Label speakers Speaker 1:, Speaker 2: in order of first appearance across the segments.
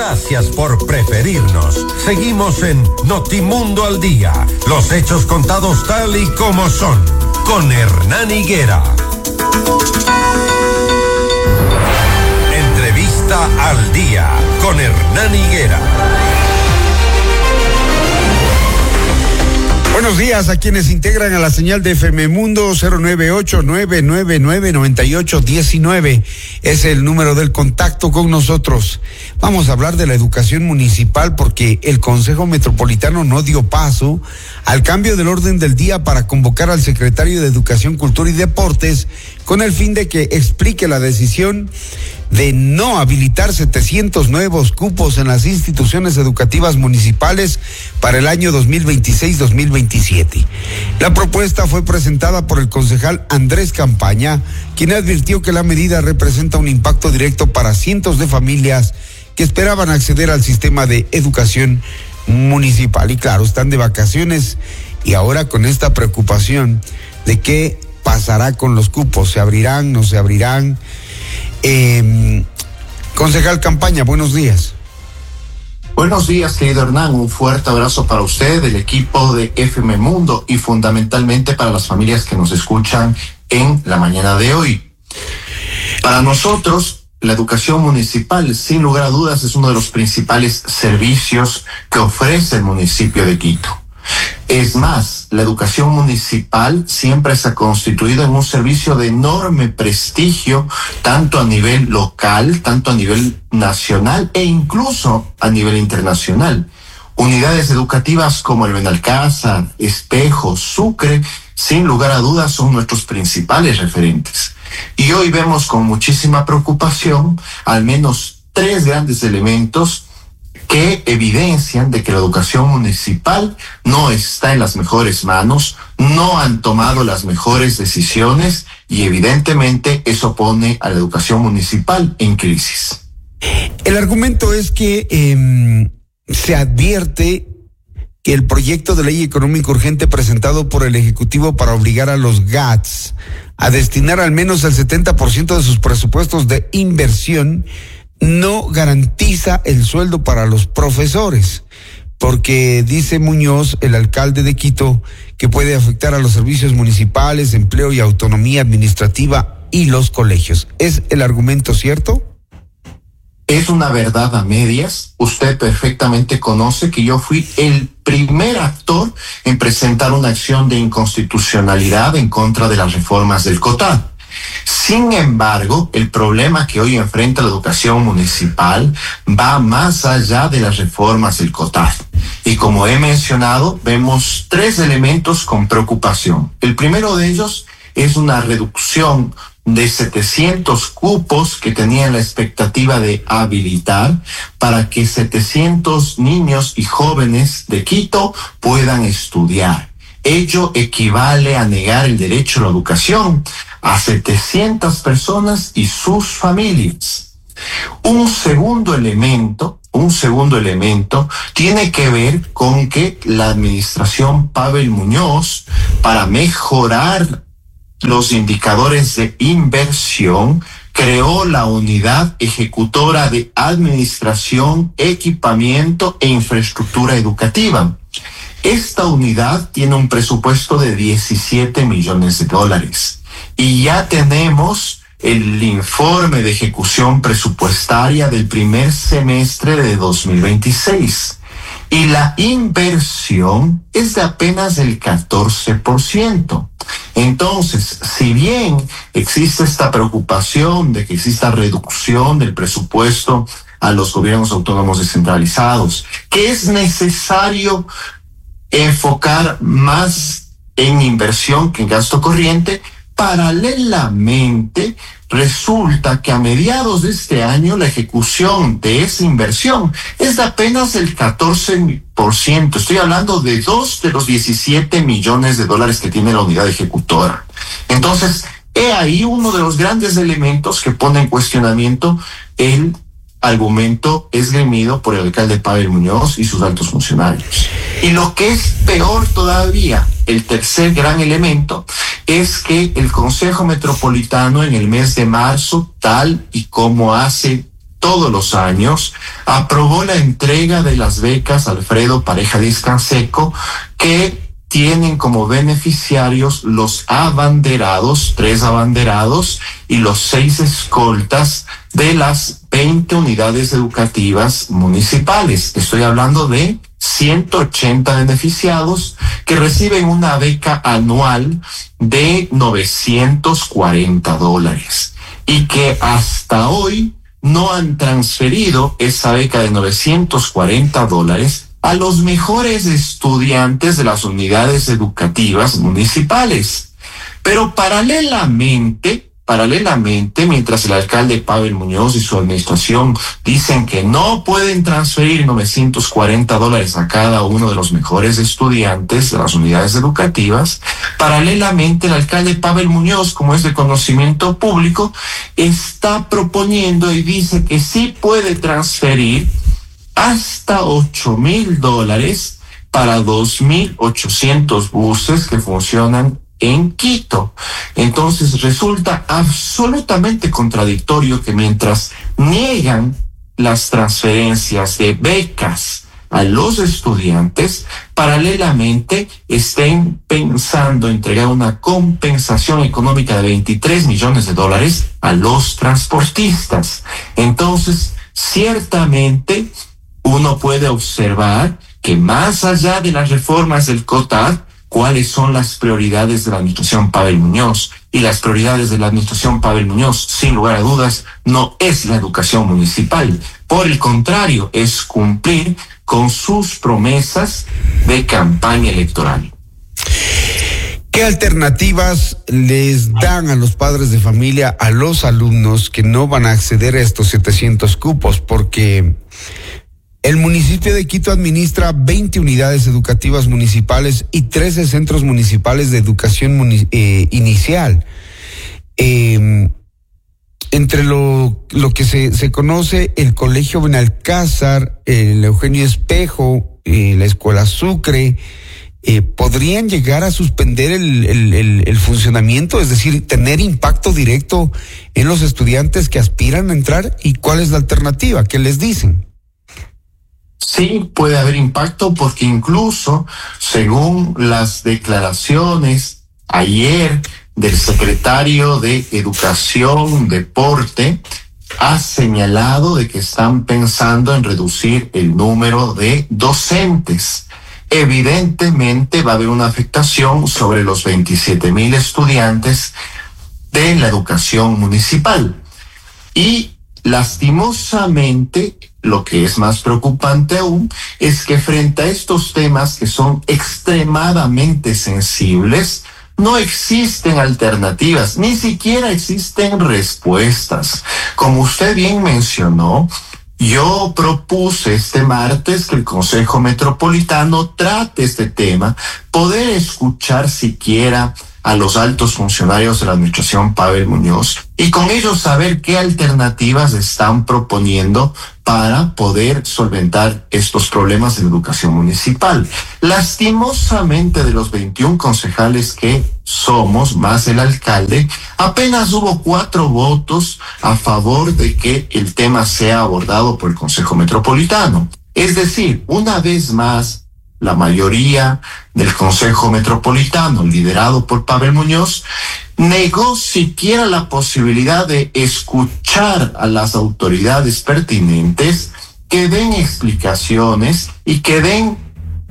Speaker 1: Gracias por preferirnos. Seguimos en Notimundo al Día. Los hechos contados tal y como son. Con Hernán Higuera. Entrevista al Día. Con Hernán Higuera.
Speaker 2: Buenos días a quienes integran a la señal de FM Mundo. 098-999-9819 es el número del contacto con nosotros. Vamos a hablar de la educación municipal porque el Consejo Metropolitano no dio paso al cambio del orden del día para convocar al secretario de Educación, Cultura y Deportes con el fin de que explique la decisión de no habilitar 700 nuevos cupos en las instituciones educativas municipales para el año 2026-2027. La propuesta fue presentada por el concejal Andrés Campaña, quien advirtió que la medida representa un impacto directo para cientos de familias que esperaban acceder al sistema de educación municipal. Y claro, están de vacaciones y ahora con esta preocupación de qué pasará con los cupos, ¿se abrirán, no se abrirán? Concejal Campaña, buenos días.
Speaker 3: Buenos días, querido Hernán, un fuerte abrazo para usted, el equipo de FM Mundo y fundamentalmente para las familias que nos escuchan en la mañana de hoy. Para nosotros, la educación municipal, sin lugar a dudas, es uno de los principales servicios que ofrece el municipio de Quito. Es más, la educación municipal siempre se ha constituido en un servicio de enorme prestigio, tanto a nivel local, tanto a nivel nacional e incluso a nivel internacional. Unidades educativas como el Benalcázar, Espejo, Sucre, sin lugar a dudas son nuestros principales referentes. Y hoy vemos con muchísima preocupación al menos 3 grandes elementos que evidencian de que la educación municipal no está en las mejores manos, no han tomado las mejores decisiones y evidentemente eso pone a la educación municipal en crisis.
Speaker 2: El argumento es que se advierte que el proyecto de ley económica urgente presentado por el Ejecutivo para obligar a los GATS a destinar al menos el 70% de sus presupuestos de inversión no garantiza el sueldo para los profesores, porque dice Muñoz, el alcalde de Quito, que puede afectar a los servicios municipales, empleo y autonomía administrativa y los colegios. ¿Es el argumento cierto?
Speaker 3: Es una verdad a medias. Usted perfectamente conoce que yo fui el primer actor en presentar una acción de inconstitucionalidad en contra de las reformas del COTAD. Sin embargo, el problema que hoy enfrenta la educación municipal va más allá de las reformas del COTAD. Y como he mencionado, vemos 3 elementos con preocupación. El primero de ellos es una reducción de 700 cupos que tenían la expectativa de habilitar para que 700 niños y jóvenes de Quito puedan estudiar. Ello equivale a negar el derecho a la educación a 700 personas y sus familias. Un segundo elemento tiene que ver con que la administración Pavel Muñoz, para mejorar los indicadores de inversión, creó la unidad ejecutora de administración, equipamiento e infraestructura educativa. Esta unidad tiene un presupuesto de $17 millones y ya tenemos el informe de ejecución presupuestaria del primer semestre de 2026 y la inversión es de apenas el 14%. Entonces, si bien existe esta preocupación de que exista reducción del presupuesto a los gobiernos autónomos descentralizados, que es necesario enfocar más en inversión que en gasto corriente, paralelamente resulta que a mediados de este año la ejecución de esa inversión es de apenas el 14%. Estoy hablando de 2 de los $17 millones que tiene la unidad ejecutora. Entonces, he ahí uno de los grandes elementos que pone en cuestionamiento el argumento esgrimido por el alcalde Pavel Muñoz y sus altos funcionarios. Y lo que es peor todavía, el tercer gran elemento, es que el Consejo Metropolitano en el mes de marzo, tal y como hace todos los años, aprobó la entrega de las becas Alfredo Pareja Discanseco, que tienen como beneficiarios los abanderados, 3 abanderados y los 6 escoltas de las 20 unidades educativas municipales. Estoy hablando de 180 beneficiados que reciben una beca anual de $940 y que hasta hoy no han transferido esa beca de $940 a los mejores estudiantes de las unidades educativas municipales. Pero paralelamente, mientras el alcalde Pavel Muñoz y su administración dicen que no pueden transferir $940 a cada uno de los mejores estudiantes de las unidades educativas, paralelamente el alcalde Pavel Muñoz, como es de conocimiento público, está proponiendo y dice que sí puede transferir hasta $8,000 para 2,800 buses que funcionan en Quito. Entonces resulta absolutamente contradictorio que mientras niegan las transferencias de becas a los estudiantes, paralelamente estén pensando entregar una compensación económica de $23 millones a los transportistas. Entonces, ciertamente, uno puede observar que más allá de las reformas del COTAD, cuáles son las prioridades de la administración Pavel Muñoz. Y las prioridades de la administración Pavel Muñoz, sin lugar a dudas, no es la educación municipal. Por el contrario, es cumplir con sus promesas de campaña electoral.
Speaker 2: ¿Qué alternativas les dan a los padres de familia, a los alumnos que no van a acceder a estos 700 cupos? Porque el municipio de Quito administra 20 unidades educativas municipales y 13 centros municipales de educación inicial. Entre lo que se conoce el Colegio Benalcázar, el Eugenio Espejo, la Escuela Sucre, podrían llegar a suspender el funcionamiento, es decir, tener impacto directo en los estudiantes que aspiran a entrar. ¿Y cuál es la alternativa? ¿Qué les dicen?
Speaker 3: Sí, puede haber impacto porque incluso, según las declaraciones ayer del secretario de Educación, Deporte, ha señalado de que están pensando en reducir el número de docentes. Evidentemente va a haber una afectación sobre los 27,000 estudiantes de la educación municipal. Y lastimosamente, lo que es más preocupante aún es que frente a estos temas que son extremadamente sensibles, no existen alternativas, ni siquiera existen respuestas. Como usted bien mencionó, yo propuse este martes que el Consejo Metropolitano trate este tema, poder escuchar siquiera a los altos funcionarios de la administración Pavel Muñoz y con ellos saber qué alternativas están proponiendo para poder solventar estos problemas de educación municipal. Lastimosamente, de los 21 concejales que somos, más el alcalde, apenas hubo 4 votos a favor de que el tema sea abordado por el Consejo Metropolitano. Es decir, una vez más, la mayoría del Consejo Metropolitano, liderado por Pavel Muñoz, negó siquiera la posibilidad de escuchar a las autoridades pertinentes que den explicaciones y que den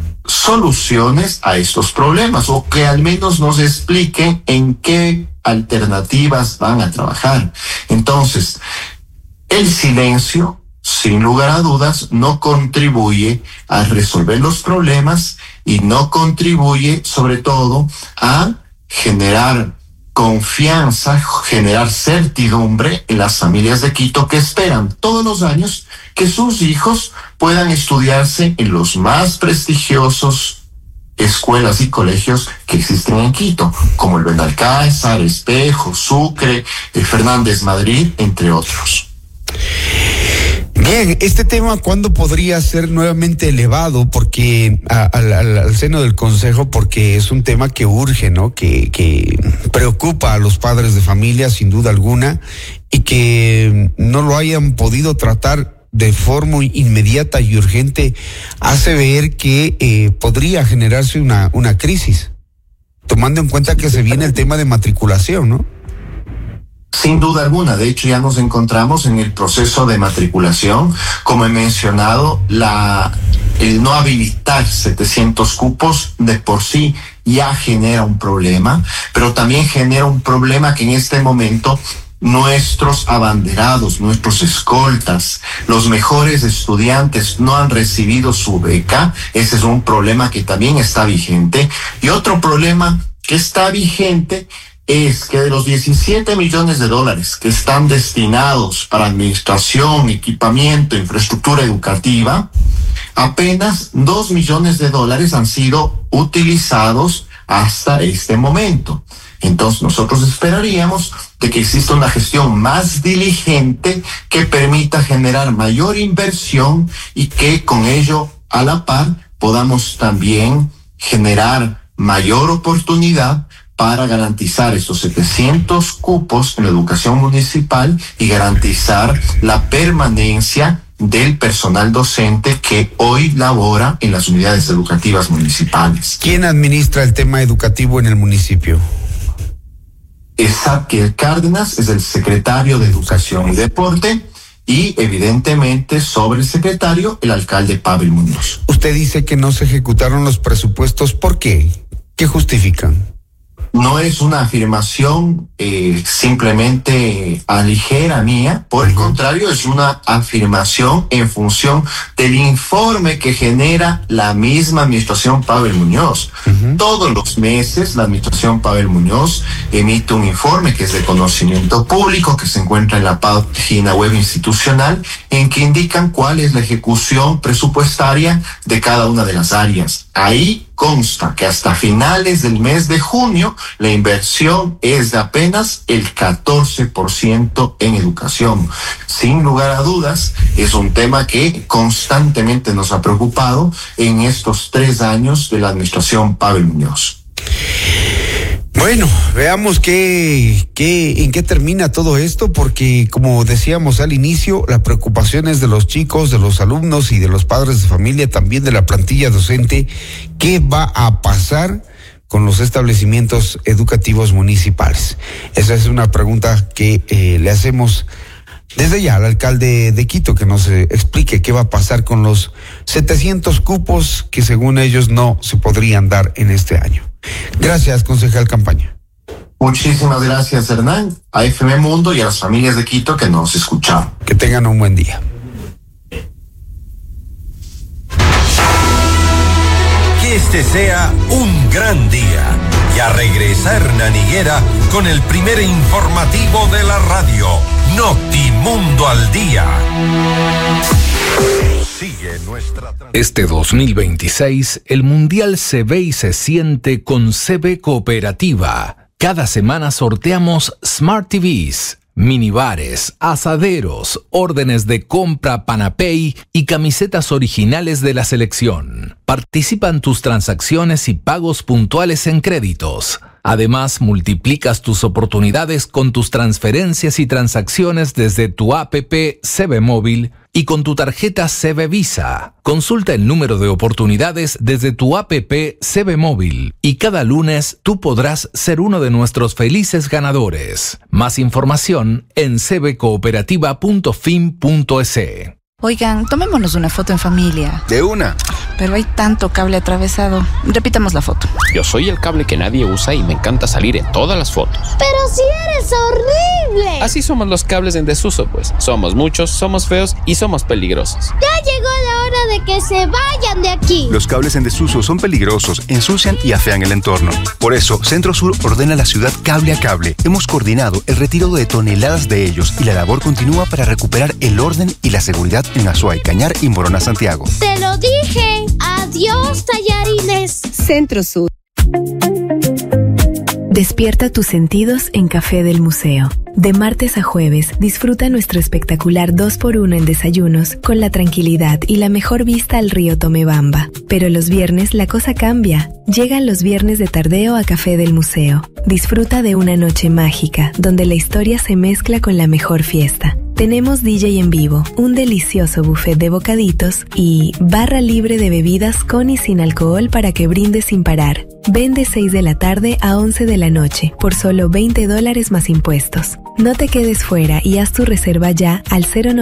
Speaker 3: soluciones a estos problemas, o que al menos nos expliquen en qué alternativas van a trabajar. Entonces, el silencio, sin lugar a dudas, no contribuye a resolver los problemas y no contribuye, sobre todo, a generar confianza, generar certidumbre en las familias de Quito que esperan todos los años que sus hijos puedan estudiarse en los más prestigiosos escuelas y colegios que existen en Quito, como el Benalcázar, Espejo, Sucre, el Fernández Madrid, entre otros.
Speaker 2: Bien, este tema, ¿cuándo podría ser nuevamente elevado porque al seno del Consejo? Porque es un tema que urge, ¿no? Que preocupa a los padres de familia, sin duda alguna, y que no lo hayan podido tratar de forma inmediata y urgente hace ver que podría generarse una crisis, tomando en cuenta que se viene el tema de matriculación, ¿no?
Speaker 3: Sin duda alguna, de hecho ya nos encontramos en el proceso de matriculación. Como he mencionado, el no habilitar 700 cupos de por sí ya genera un problema, pero también genera un problema que en este momento nuestros abanderados, nuestros escoltas, los mejores estudiantes no han recibido su beca. Ese es un problema que también está vigente. Y otro problema que está vigente es que de los 17 millones de dólares que están destinados para administración, equipamiento, infraestructura educativa, apenas 2 millones de dólares han sido utilizados hasta este momento. Entonces nosotros esperaríamos de que exista una gestión más diligente que permita generar mayor inversión y que con ello a la par podamos también generar mayor oportunidad para garantizar estos 700 cupos en la educación municipal y garantizar la permanencia del personal docente que hoy labora en las unidades educativas municipales.
Speaker 2: ¿Quién administra el tema educativo en el municipio?
Speaker 3: Zadkiel Cárdenas es el secretario de Educación y Deporte y evidentemente sobre el secretario el alcalde Pavel Muñoz.
Speaker 2: Usted dice que no se ejecutaron los presupuestos. ¿Por qué? ¿Qué justifican?
Speaker 3: No es una afirmación simplemente a ligera mía, por el contrario, es una afirmación en función del informe que genera la misma administración Pavel Muñoz. Todos los meses la administración Pavel Muñoz emite un informe que es de conocimiento público, que se encuentra en la página web institucional, en que indican cuál es la ejecución presupuestaria de cada una de las áreas. Ahí consta que hasta finales del mes de junio la inversión es de apenas el 14% en educación. Sin lugar a dudas, es un tema que constantemente nos ha preocupado en estos 3 años de la administración Pavel Muñoz.
Speaker 2: Bueno, veamos en qué termina todo esto, porque como decíamos al inicio, la preocupación es de los chicos, de los alumnos y de los padres de familia, también de la plantilla docente. ¿Qué va a pasar con los establecimientos educativos municipales? Esa es una pregunta que le hacemos desde ya al alcalde de Quito, que nos explique qué va a pasar con los 700 cupos que según ellos no se podrían dar en este año. Gracias, concejal Campaña.
Speaker 3: Muchísimas gracias, Hernán, a FM Mundo y a las familias de Quito que nos escucharon.
Speaker 2: Que tengan un buen día.
Speaker 1: Que este sea un gran día. Ya regresa Hernán Higuera con el primer informativo de la radio, Notimundo al Día. Sigue nuestra...
Speaker 4: Este 2026, el Mundial se ve y se siente con CB Cooperativa. Cada semana sorteamos Smart TVs, minibares, asaderos, órdenes de compra Panapay y camisetas originales de la selección. Participan tus transacciones y pagos puntuales en créditos. Además, multiplicas tus oportunidades con tus transferencias y transacciones desde tu APP CB Móvil y con tu tarjeta CB Visa. Consulta el número de oportunidades desde tu APP CB Móvil y cada lunes tú podrás ser uno de nuestros felices ganadores. Más información en cbcooperativa.fin.es.
Speaker 5: Oigan, tomémonos una foto en familia.
Speaker 6: De una.
Speaker 5: Pero hay tanto cable atravesado. Repitamos la foto.
Speaker 7: Yo soy el cable que nadie usa y me encanta salir en todas las fotos.
Speaker 8: ¡Pero si eres horrible!
Speaker 7: Así somos los cables en desuso, pues. Somos muchos, somos feos y somos peligrosos.
Speaker 8: ¡Ya llegó la hora de que se vayan de aquí!
Speaker 6: Los cables en desuso son peligrosos, ensucian y afean el entorno. Por eso, Centro Sur ordena la ciudad cable a cable. Hemos coordinado el retiro de toneladas de ellos y la labor continúa para recuperar el orden y la seguridad en Azuay, Cañar y Morona, Santiago.
Speaker 8: ¡Te lo dije! ¡Adiós, tallarines!
Speaker 9: Centro Sur.
Speaker 10: Despierta tus sentidos en Café del Museo.
Speaker 9: De martes a jueves, disfruta nuestro espectacular 2x1 en desayunos con la tranquilidad y la mejor vista al río Tomebamba. Pero los viernes la cosa cambia. Llegan los viernes de tardeo a Café del Museo. Disfruta de una noche mágica, donde la historia se mezcla con la mejor fiesta. Tenemos DJ en vivo, un delicioso buffet de bocaditos y barra libre de bebidas con y sin alcohol para que brindes sin parar. Ven de 6 de la tarde a 11 de la noche por solo $20 más impuestos. No te quedes fuera y haz tu reserva ya al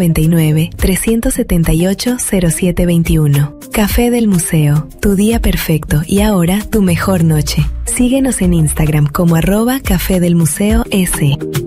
Speaker 9: 099-378-0721. Café del Museo, tu día perfecto y ahora tu mejor noche. Síguenos en Instagram como @Café del Museo S.